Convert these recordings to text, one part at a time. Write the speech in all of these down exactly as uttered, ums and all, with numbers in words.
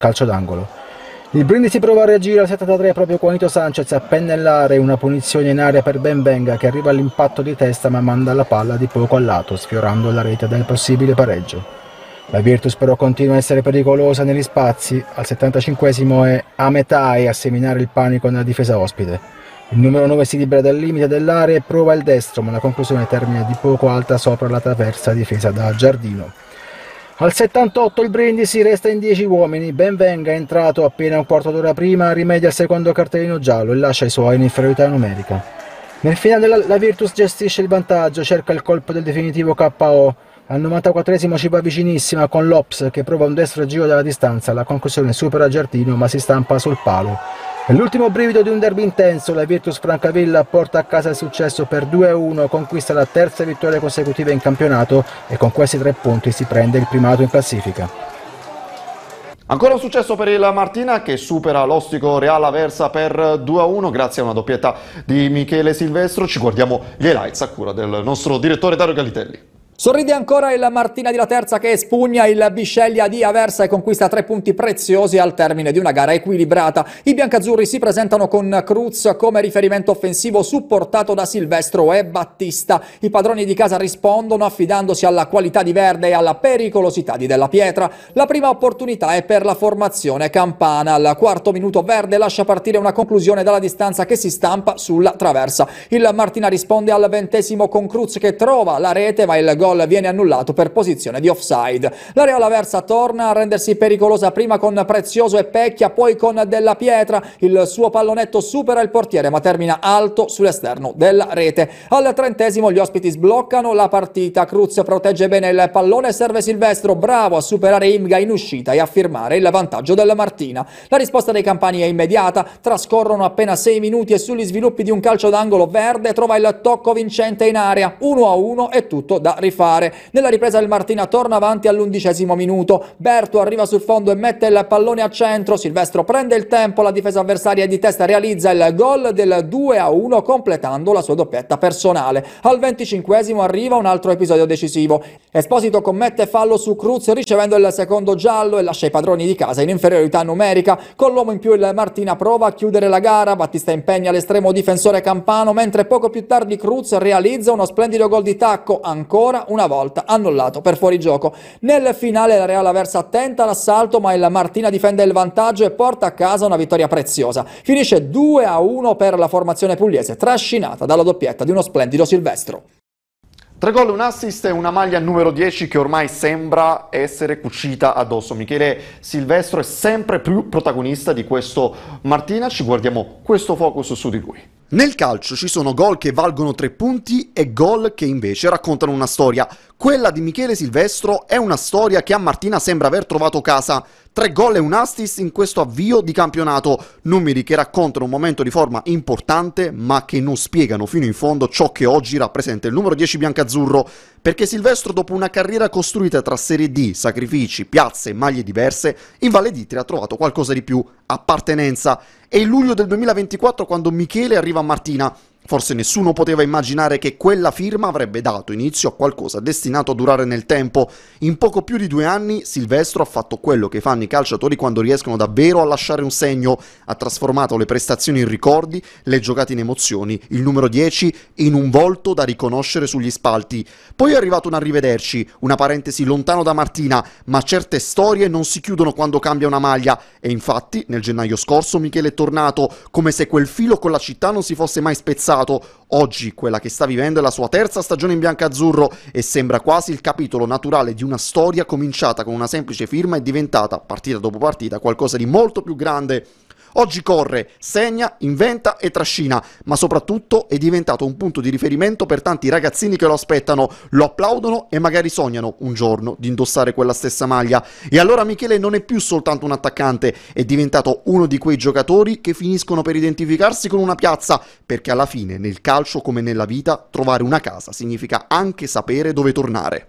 calcio d'angolo. Il Brindisi prova a reagire al settantatré proprio con Ito Sanchez a pennellare una punizione in area per Benvenga che arriva all'impatto di testa ma manda la palla di poco al lato, sfiorando la rete del possibile pareggio. La Virtus però continua a essere pericolosa negli spazi, al settantacinquesimo è Ametai a seminare il panico nella difesa ospite. Il numero nove si libera dal limite dell'area e prova il destro, ma la conclusione termina di poco alta sopra la traversa difesa da Giardino. Al settantotto il Brindisi resta in dieci uomini, Benvenga è entrato appena un quarto d'ora prima, rimedia il secondo cartellino giallo e lascia i suoi in inferiorità numerica. Nel finale la, la Virtus gestisce il vantaggio, cerca il colpo del definitivo K O. Al novantaquattresimo ci va vicinissima con Lops che prova un destro giro dalla distanza, la conclusione supera Giardino ma si stampa sul palo. Nell'ultimo brivido di un derby intenso, la Virtus Francavilla porta a casa il successo per due a uno, conquista la terza vittoria consecutiva in campionato e con questi tre punti si prende il primato in classifica. Ancora un successo per il Martina che supera l'Ostico Real Aversa per due a uno grazie a una doppietta di Michele Silvestro. Ci guardiamo gli highlights a cura del nostro direttore Dario Gallitelli. Sorride ancora il Martina di Laterza che espugna il Bisceglia di Aversa e conquista tre punti preziosi al termine di una gara equilibrata. I biancazzurri si presentano con Cruz come riferimento offensivo supportato da Silvestro e Battista. I padroni di casa rispondono affidandosi alla qualità di Verde e alla pericolosità di Della Pietra. La prima opportunità è per la formazione campana. Al quarto minuto Verde lascia partire una conclusione dalla distanza che si stampa sulla traversa. Il Martina risponde al ventesimo con Cruz che trova la rete ma il gol viene annullato per posizione di offside. La Real Aversa torna a rendersi pericolosa prima con Prezioso e Pecchia, poi con Della Pietra. Il suo pallonetto supera il portiere ma termina alto sull'esterno della rete. Al trentesimo gli ospiti sbloccano la partita. Cruz protegge bene il pallone e serve Silvestro, bravo a superare Imga in uscita e a firmare il vantaggio della Martina. La risposta dei campani è immediata, trascorrono appena sei minuti e sugli sviluppi di un calcio d'angolo Verde trova il tocco vincente in area. uno a uno è tutto da rifare. Nella ripresa il Martina torna avanti all'undicesimo minuto. Berto arriva sul fondo e mette il pallone a centro. Silvestro prende il tempo, la difesa avversaria di testa realizza il gol del due a uno completando la sua doppietta personale. Al venticinquesimo arriva un altro episodio decisivo. Esposito commette fallo su Cruz ricevendo il secondo giallo e lascia i padroni di casa in inferiorità numerica. Con l'uomo in più il Martina prova a chiudere la gara. Battista impegna l'estremo difensore campano mentre poco più tardi Cruz realizza uno splendido gol di tacco, ancora una volta annullato per fuorigioco. Nel finale la Real Aversa tenta l'assalto ma il Martina difende il vantaggio e porta a casa una vittoria preziosa. Finisce due a uno per la formazione pugliese, trascinata dalla doppietta di uno splendido Silvestro. Tre gol, un assist e una maglia numero dieci che ormai sembra essere cucita addosso. Michele Silvestro è sempre più protagonista di questo Martina. Ci guardiamo questo focus su di lui. Nel calcio ci sono gol che valgono tre punti e gol che invece raccontano una storia. Quella di Michele Silvestro è una storia che a Martina sembra aver trovato casa. Tre gol e un assist in questo avvio di campionato, numeri che raccontano un momento di forma importante ma che non spiegano fino in fondo ciò che oggi rappresenta il numero dieci biancazzurro, perché Silvestro dopo una carriera costruita tra Serie D, sacrifici, piazze e maglie diverse, in Valle d'Itria ha trovato qualcosa di più, appartenenza. È il luglio del duemilaventiquattro quando Michele arriva a Martina. Forse nessuno poteva immaginare che quella firma avrebbe dato inizio a qualcosa destinato a durare nel tempo. In poco più di due anni Silvestro ha fatto quello che fanno i calciatori quando riescono davvero a lasciare un segno. Ha trasformato le prestazioni in ricordi, le giocate in emozioni, il numero dieci in un volto da riconoscere sugli spalti. Poi è arrivato un arrivederci, una parentesi lontano da Martina, ma certe storie non si chiudono quando cambia una maglia. E infatti nel gennaio scorso Michele è tornato, come se quel filo con la città non si fosse mai spezzato. Oggi quella che sta vivendo è la sua terza stagione in biancazzurro e sembra quasi il capitolo naturale di una storia cominciata con una semplice firma e diventata, partita dopo partita, qualcosa di molto più grande. Oggi corre, segna, inventa e trascina, ma soprattutto è diventato un punto di riferimento per tanti ragazzini che lo aspettano, lo applaudono e magari sognano un giorno di indossare quella stessa maglia. E allora Michele non è più soltanto un attaccante, è diventato uno di quei giocatori che finiscono per identificarsi con una piazza, perché alla fine nel calcio come nella vita trovare una casa significa anche sapere dove tornare.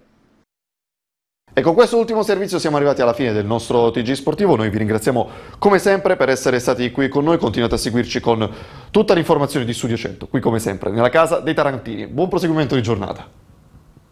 E con questo ultimo servizio siamo arrivati alla fine del nostro T G Sportivo. Noi vi ringraziamo come sempre per essere stati qui con noi. Continuate a seguirci con tutta l'informazione di Studio cento, qui come sempre nella casa dei Tarantini. Buon proseguimento di giornata.